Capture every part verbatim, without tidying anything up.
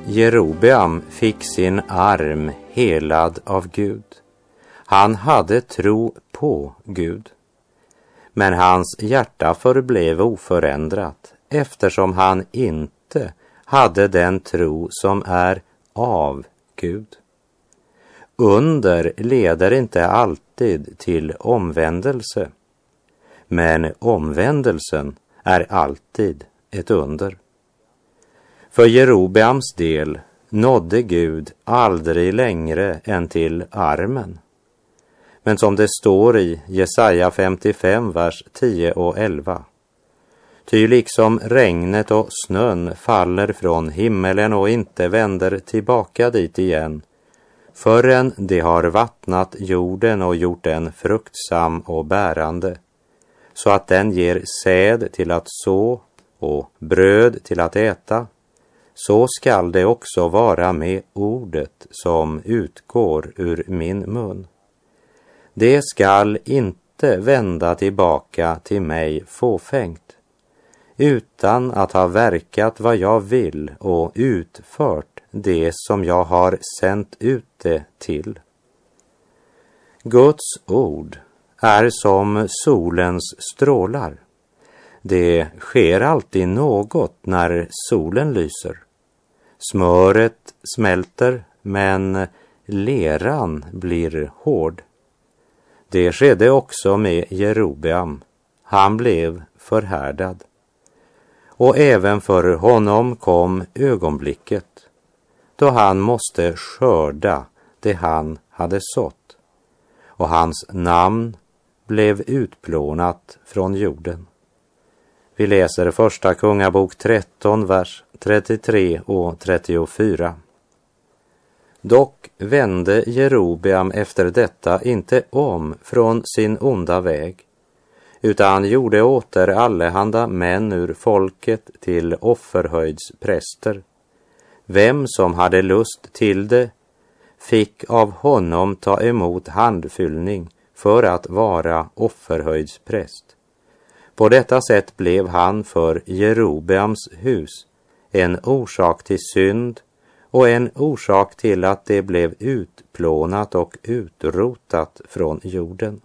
Jerobeam fick sin arm helad av Gud. Han hade tro på Gud. Men hans hjärta förblev oförändrat eftersom han inte hade den tro som är av Gud. Under leder inte alltid till omvändelse, men omvändelsen är alltid ett under. För Jerobeams del nådde Gud aldrig längre än till armen. Men som det står i Jesaja femtiofem, vers tio och elva. Ty liksom regnet och snön faller från himmelen och inte vänder tillbaka dit igen, förrän det har vattnat jorden och gjort den fruktsam och bärande, så att den ger säd till att så och bröd till att äta, så skall det också vara med ordet som utgår ur min mun. Det skall inte vända tillbaka till mig fåfängt, utan att ha verkat vad jag vill och utfört det som jag har sänt ut det till. Guds ord är som solens strålar. Det sker alltid något när solen lyser. Smöret smälter, men leran blir hård. Det skedde också med Jerobeam. Han blev förhärdad. Och även för honom kom ögonblicket då han måste skörda det han hade sått. Och hans namn blev utplånat från jorden. Vi läser första Kungabok tretton, vers trettiotre och trettiofyra. Dock vände Jerobeam efter detta inte om från sin onda väg, utan gjorde åter allehanda män ur folket till offerhöjdspräster. Vem som hade lust till det fick av honom ta emot handfyllning för att vara offerhöjdspräst. På detta sätt blev han för Jerobeams hus en orsak till synd och en orsak till att det blev utplånat och utrotat från jorden.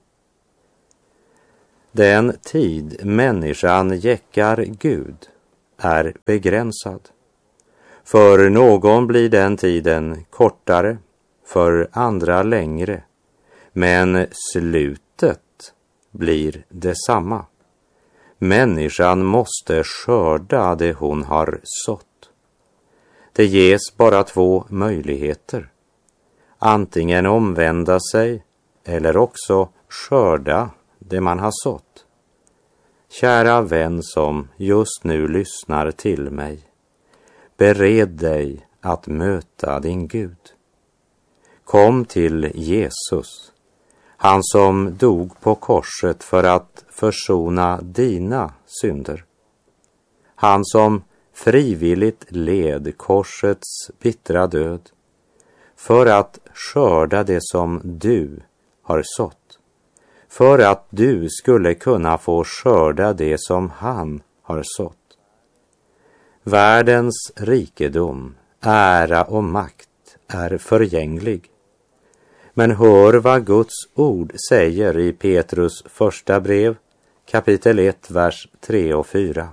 Den tid människan jäckar Gud är begränsad. För någon blir den tiden kortare, för andra längre, men slutet blir detsamma. Människan måste skörda det hon har sått. Det ges bara två möjligheter. Antingen omvända sig eller också skörda det man har sått. Kära vän som just nu lyssnar till mig, bered dig att möta din Gud. Kom till Jesus, han som dog på korset för att försona dina synder. Han som frivilligt led korsets bittra död för att skörda det som du har sått, för att du skulle kunna få skörda det som han har sått. Världens rikedom, ära och makt är förgänglig. Men hör vad Guds ord säger i Petrus första brev, kapitel ett, vers tre och fyra.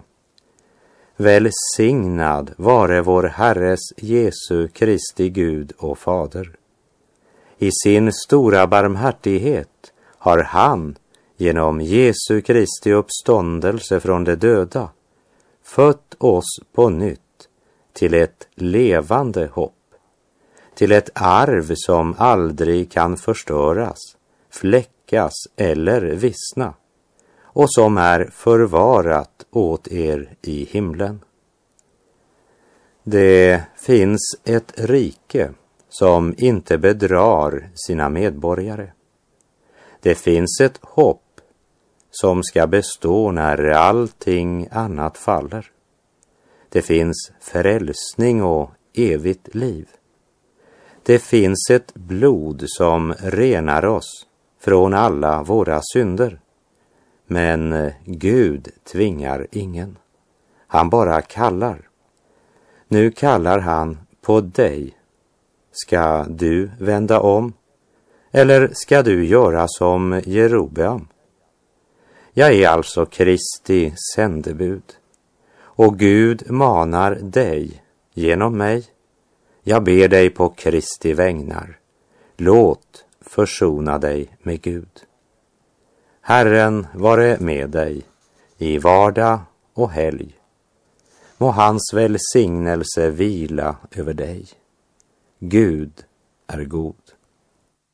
Välsignad vare vår Herres Jesu Kristi Gud och Fader. I sin stora barmhärtighet har han genom Jesu Kristi uppståndelse från de döda fött oss på nytt till ett levande hopp, till ett arv som aldrig kan förstöras, fläckas eller vissna, och som är förvarat åt er i himlen. Det finns ett rike som inte bedrar sina medborgare. Det finns ett hopp som ska bestå när allting annat faller. Det finns frälsning och evigt liv. Det finns ett blod som renar oss från alla våra synder. Men Gud tvingar ingen. Han bara kallar. Nu kallar han på dig? Ska du vända om? Eller ska du göra som Jerobeam? Jag är alltså Kristi sändebud. Och Gud manar dig genom mig. Jag ber dig på Kristi vägnar. Låt försona dig med Gud. Herren vare med dig i vardag och helg. Må hans välsignelse vila över dig. Gud är god.